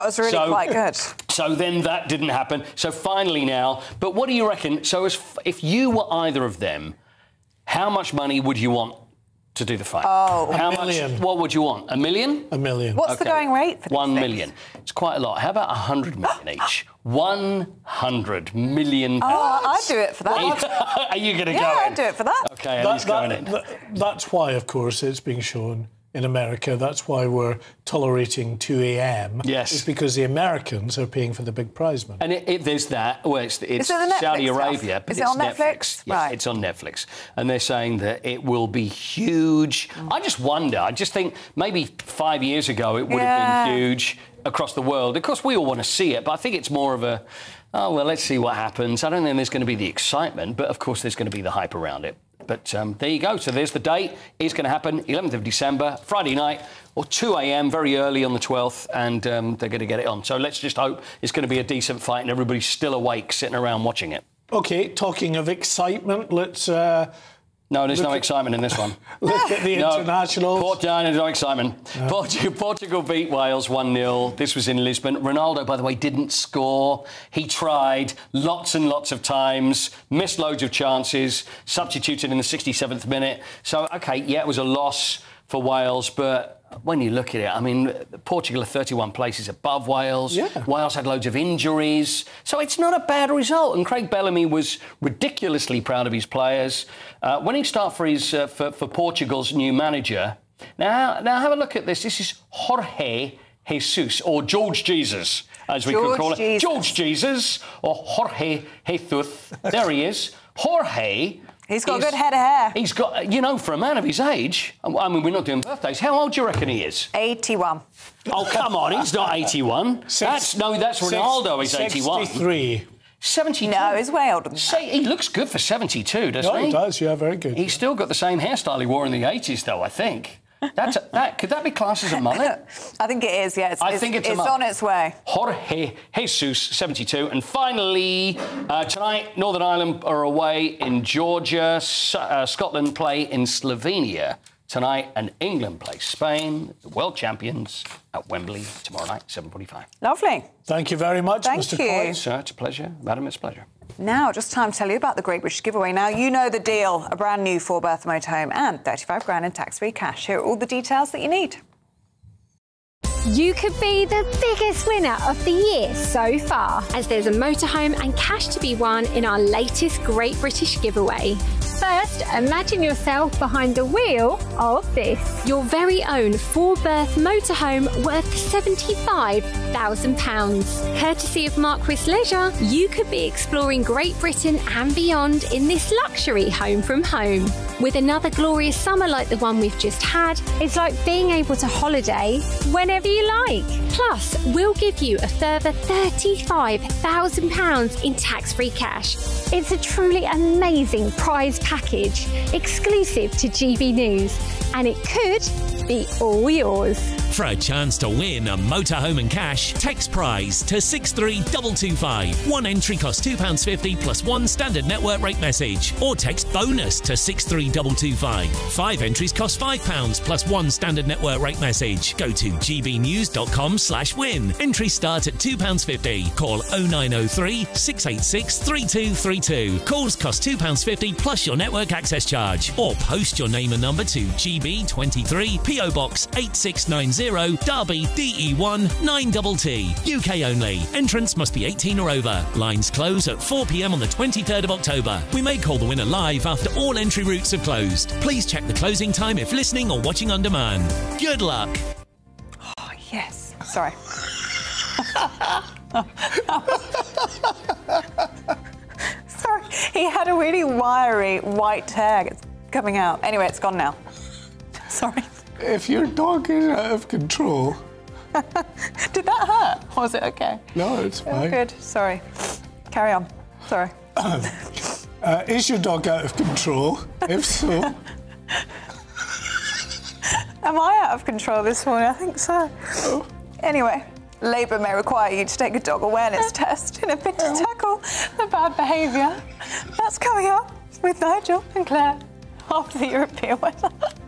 That was really quite good. So then that didn't happen. So finally now, but what do you reckon? So if you were either of them, how much money would you want to do the fight? Oh, how $1 million. What would you want? $1 million? $1 million. What's the going rate for this? $1 million. It's quite a lot. How about 100 million each? 100 million pounds. Oh, I'd do it for that. Are you going to go in? Yeah, I'd do it for that. OK, Ellie's going in. That's why, of course, it's being shown in America. That's why we're tolerating 2 a.m. Yes. It's because the Americans are paying for the big prize money. And there's that. Well, it's Saudi Arabia, but is it on Netflix? Yes, right. It's on Netflix. And they're saying that it will be huge. I just wonder. I just think maybe 5 years ago it would have been huge across the world. Of course, we all want to see it, but I think it's more of a, oh, well, let's see what happens. I don't think there's going to be the excitement, but, of course, there's going to be the hype around it. But there you go. So there's the date. It's going to happen 11th of December, Friday night, or 2 a.m, very early on the 12th, and they're going to get it on. So let's just hope it's going to be a decent fight and everybody's still awake, sitting around watching it. OK, talking of excitement, let's... No, there's no excitement in this one. Look at the internationals. There's no excitement. Portugal beat Wales 1-0. This was in Lisbon. Ronaldo, by the way, didn't score. He tried lots and lots of times, missed loads of chances, substituted in the 67th minute. So, OK, yeah, it was a loss for Wales, but when you look at it, I mean, Portugal are 31 places above Wales. Yeah. Wales had loads of injuries. So it's not a bad result. And Craig Bellamy was ridiculously proud of his players. Winning start for for Portugal's new manager. Now have a look at this. This is Jorge Jesus, or George Jesus, as we could call it. George Jesus, or Jorge Jesus. There he is. Jorge... He's got a good head of hair. He's got, you know, for a man of his age, I mean, we're not doing birthdays. How old do you reckon he is? 81. Oh, come on, he's not 81. That's Ronaldo, he's 81. 63. 72? No, he's way older than that. He looks good for 72, doesn't he? No, he does, yeah, very good. He's still got the same hairstyle he wore in the 80s, though, I think. Could that be classed as a mullet? I think it is, yeah. I think it's a on its way. Jorge Jesus, 72. And finally, tonight, Northern Ireland are away in Georgia. Scotland play in Slovenia tonight. And England play Spain, the world champions, at Wembley tomorrow night, 7:45. Lovely. Thank you very much, Mr. Coyte. Sir, it's a pleasure. Madam, it's a pleasure. Now, just time to tell you about the Great British Giveaway. Now, you know the deal. A brand new 4-berth motorhome and 35 grand in tax-free cash. Here are all the details that you need. You could be the biggest winner of the year so far, as there's a motorhome and cash to be won in our latest Great British Giveaway. First, imagine yourself behind the wheel of this. Your very own 4-berth motorhome worth £75,000. Courtesy of Marquis Leisure, you could be exploring Great Britain and beyond in this luxury home from home. With another glorious summer like the one we've just had, it's like being able to holiday whenever you like. Plus, we'll give you a further £35,000 in tax-free cash. It's a truly amazing prize package, exclusive to GB News, and it could be all yours. For a chance to win a motorhome and cash, text prize to 63225. One entry costs £2.50 plus one standard network rate message, or text bonus to 63225. 5 entries cost £5 plus one standard network rate message. Go to gbnews.com/win. Entries start at £2.50. Call 0903 686 3232. Calls cost £2.50 plus your network access charge, or post your name and number to GB23 PO Box 8690 Derby DE1 9TT. UK only. Entrance must be 18 or over. Lines close at 4 p.m. on the 23rd of October. We may call the winner live after all entry routes have closed. Please check the closing time if listening or watching on demand. Good luck. Oh, yes. Sorry. Sorry. He had a really wiry white hair. It's coming out. Anyway, it's gone now. Sorry. If your dog is out of control... Did that hurt? Or was it OK? No, it's fine. Oh, good. Sorry. Carry on. Sorry. Is your dog out of control? If so... Am I out of control this morning? I think so. Oh. Anyway, Labour may require you to take a dog awareness test in a bid to tackle the bad behaviour. That's coming up with Nigel and Claire after the European weather.